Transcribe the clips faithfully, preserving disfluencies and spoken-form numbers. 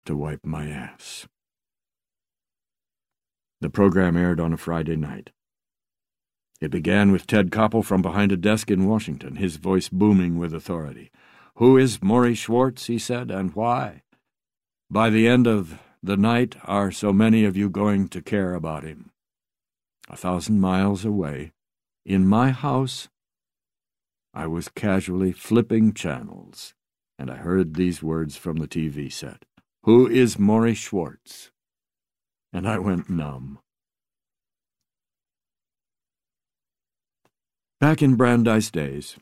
to wipe my ass. The program aired on a Friday night. It began with Ted Koppel from behind a desk in Washington, his voice booming with authority. "Who is Morrie Schwartz," he said, "and why? By the end of the night, are so many of you going to care about him? A thousand miles away, in my house, I was casually flipping channels, and I heard these words from the T V set. Who is Morrie Schwartz? And I went numb. Back in Brandeis days,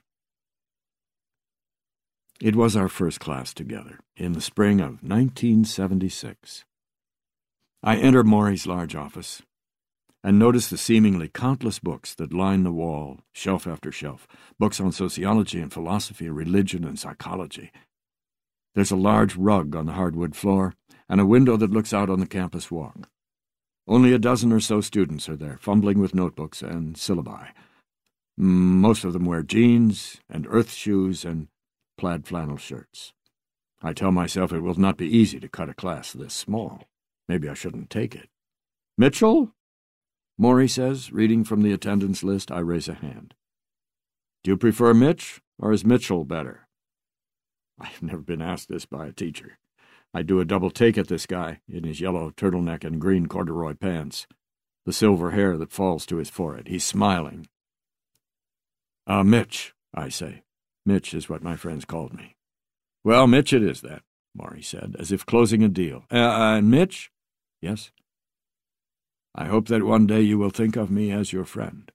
it was our first class together, in the spring of nineteen seventy-six. I enter Morrie's large office and notice the seemingly countless books that line the wall, shelf after shelf, books on sociology and philosophy, religion and psychology. There's a large rug on the hardwood floor and a window that looks out on the campus walk. Only a dozen or so students are there, fumbling with notebooks and syllabi. Most of them wear jeans and earth shoes and plaid flannel shirts. I tell myself it will not be easy to cut a class this small. Maybe I shouldn't take it. "Mitchell?" Morrie says, reading from the attendance list. I raise a hand. "Do you prefer Mitch, or is Mitchell better?" I've never been asked this by a teacher. I do a double take at this guy in his yellow turtleneck and green corduroy pants, the silver hair that falls to his forehead. He's smiling. Uh, Mitch, I say. Mitch is what my friends called me. "Well, Mitch it is, then," Morrie said, as if closing a deal. Uh, uh, Mitch?" "Yes?" "I hope that one day you will think of me as your friend."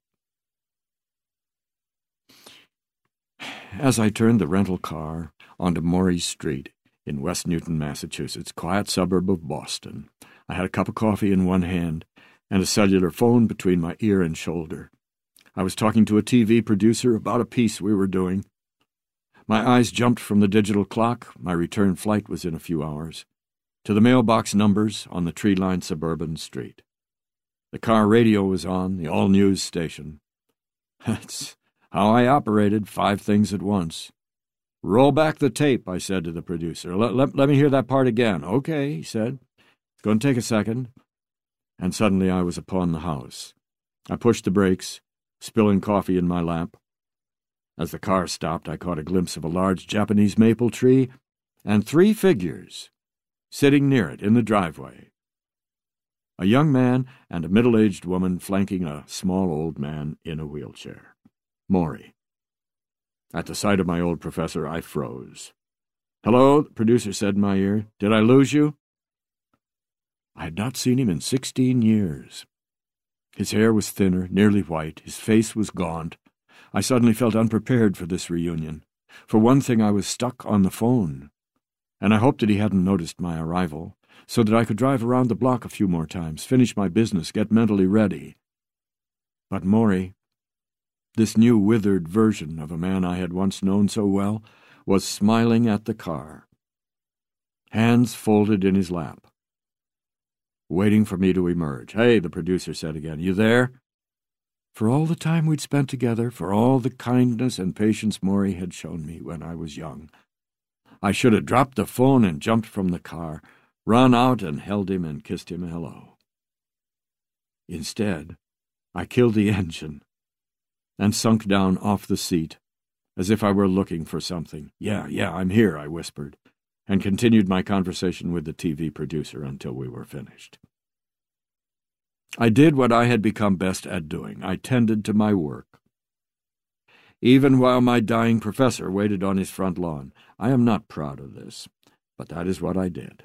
As I turned the rental car onto Morrie's Street in West Newton, Massachusetts, quiet suburb of Boston, I had a cup of coffee in one hand and a cellular phone between my ear and shoulder. I was talking to a T V producer about a piece we were doing. My eyes jumped from the digital clock, my return flight was in a few hours, to the mailbox numbers on the tree-lined suburban street. The car radio was on, the all-news station. That's how I operated, five things at once. "Roll back the tape," I said to the producer. Let, let, let me hear that part again." "Okay," he said. "It's going to take a second." And suddenly I was upon the house. I pushed the brakes, spilling coffee in my lap. As the car stopped, I caught a glimpse of a large Japanese maple tree and three figures sitting near it in the driveway. A young man and a middle-aged woman flanking a small old man in a wheelchair. Morrie. At the sight of my old professor, I froze. "Hello," the producer said in my ear. "Did I lose you?" I had not seen him in sixteen years. His hair was thinner, nearly white. His face was gaunt. I suddenly felt unprepared for this reunion. For one thing, I was stuck on the phone, and I hoped that he hadn't noticed my arrival, so that I could drive around the block a few more times, finish my business, get mentally ready. But Morrie, this new withered version of a man I had once known so well, was smiling at the car, hands folded in his lap, waiting for me to emerge. "Hey," the producer said again, "you there?" For all the time we'd spent together, for all the kindness and patience Morrie had shown me when I was young, I should have dropped the phone and jumped from the car, run out and held him and kissed him hello. Instead, I killed the engine and sunk down off the seat, as if I were looking for something. "Yeah, yeah, I'm here," I whispered, and continued my conversation with the T V producer until we were finished. I did what I had become best at doing. I tended to my work. Even while my dying professor waited on his front lawn. I am not proud of this, but that is what I did.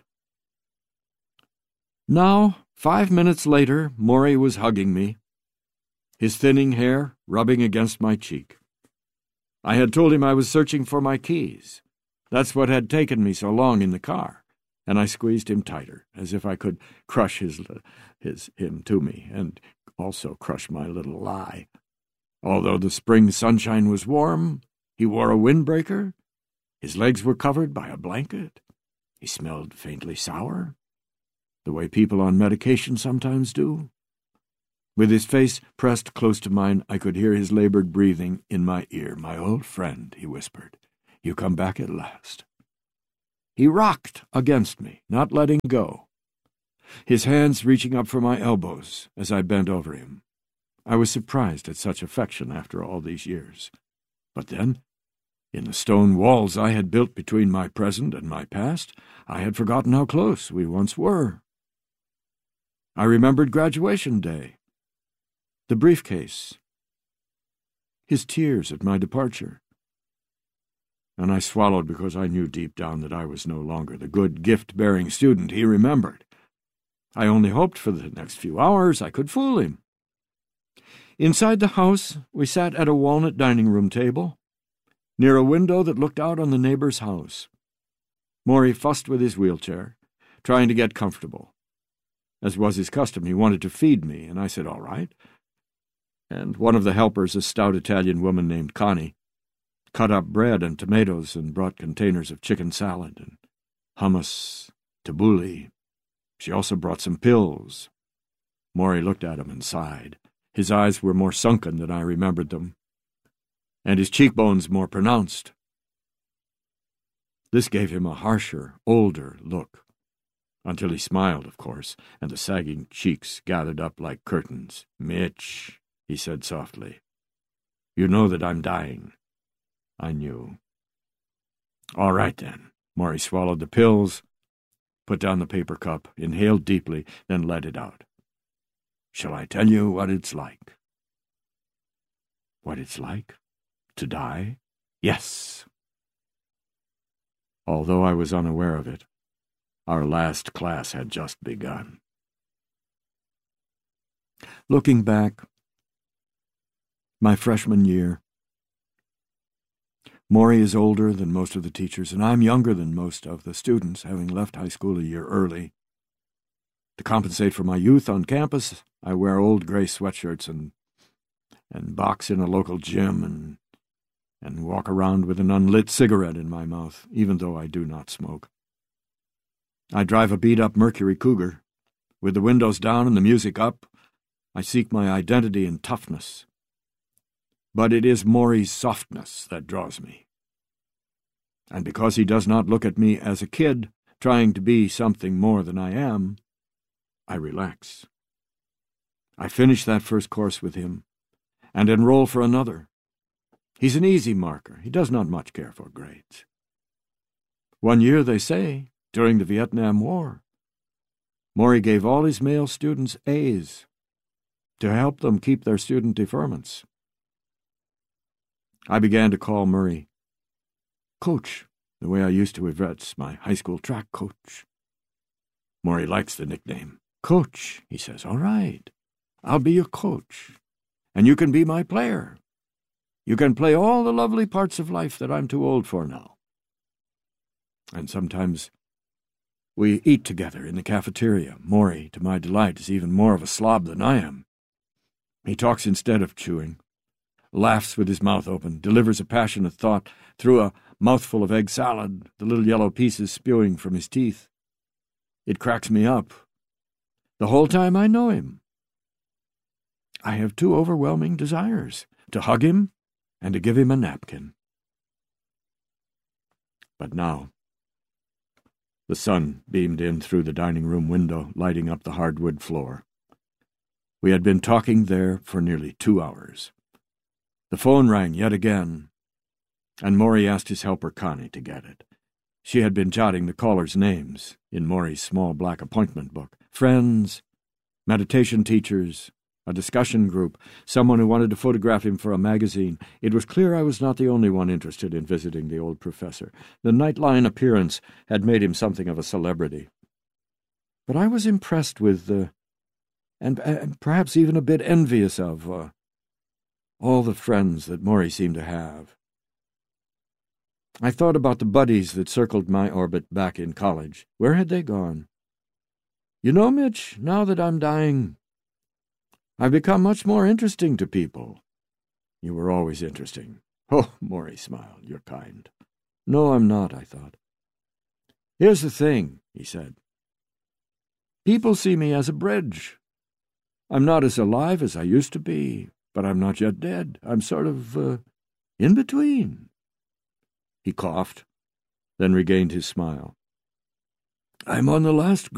Now, five minutes later, Morrie was hugging me, his thinning hair rubbing against my cheek. I had told him I was searching for my keys. That's what had taken me so long in the car, and I squeezed him tighter, as if I could crush his, his him to me, and also crush my little lie. Although the spring sunshine was warm, he wore a windbreaker, his legs were covered by a blanket, he smelled faintly sour, the way people on medication sometimes do. With his face pressed close to mine, I could hear his labored breathing in my ear. "My old friend," he whispered, "you come back at last." He rocked against me, not letting go, his hands reaching up for my elbows as I bent over him. I was surprised at such affection after all these years. But then, in the stone walls I had built between my present and my past, I had forgotten how close we once were. I remembered graduation day, the briefcase, his tears at my departure. And I swallowed because I knew deep down that I was no longer the good gift-bearing student he remembered. I only hoped for the next few hours I could fool him. Inside the house, we sat at a walnut dining-room table, near a window that looked out on the neighbor's house. Maury fussed with his wheelchair, trying to get comfortable. As was his custom, he wanted to feed me, and I said, all right. And one of the helpers, a stout Italian woman named Connie, cut up bread and tomatoes and brought containers of chicken salad and hummus, tabbouleh. She also brought some pills. Maury looked at him and sighed. His eyes were more sunken than I remembered them, and his cheekbones more pronounced. This gave him a harsher, older look, until he smiled, of course, and the sagging cheeks gathered up like curtains. "Mitch," he said softly, "you know that I'm dying." I knew. All right, then. Maury swallowed the pills, put down the paper cup, inhaled deeply, then let it out. "Shall I tell you what it's like?" What it's like? To die? Yes. Although I was unaware of it, our last class had just begun. Looking back, my freshman year, Maury is older than most of the teachers, and I'm younger than most of the students, having left high school a year early. To compensate for my youth on campus, I wear old gray sweatshirts and and box in a local gym and and walk around with an unlit cigarette in my mouth, even though I do not smoke. I drive a beat-up Mercury Cougar. With the windows down and the music up, I seek my identity in toughness. But it is Maury's softness that draws me. And because he does not look at me as a kid trying to be something more than I am, I relax. I finish that first course with him and enroll for another. He's an easy marker. He does not much care for grades. One year, they say, during the Vietnam War, Maury gave all his male students A's to help them keep their student deferments. I began to call Murray Coach, the way I used to address my high school track coach. Maury likes the nickname. "Coach," he says. "All right, I'll be your coach, and you can be my player. You can play all the lovely parts of life that I'm too old for now." And sometimes we eat together in the cafeteria. Maury, to my delight, is even more of a slob than I am. He talks instead of chewing, laughs with his mouth open, delivers a passionate thought through a mouthful of egg salad, the little yellow pieces spewing from his teeth. It cracks me up. The whole time I know him, I have two overwhelming desires, to hug him and to give him a napkin. But now, the sun beamed in through the dining-room window, lighting up the hardwood floor. We had been talking there for nearly two hours. The phone rang yet again, and Maury asked his helper Connie to get it. She had been jotting the callers' names in Maury's small black appointment book. Friends, meditation teachers, a discussion group, someone who wanted to photograph him for a magazine. It was clear I was not the only one interested in visiting the old professor. The Nightline appearance had made him something of a celebrity. But I was impressed with, uh, and, and perhaps even a bit envious of, uh, all the friends that Maury seemed to have. I thought about the buddies that circled my orbit back in college. Where had they gone? "You know, Mitch, now that I'm dying, I've become much more interesting to people." "You were always interesting." "Oh," Maury smiled, "you're kind." "No, I'm not," I thought. "Here's the thing," he said. "People see me as a bridge. I'm not as alive as I used to be, but I'm not yet dead. I'm sort of, uh, in between." He coughed, then regained his smile. I'm on the last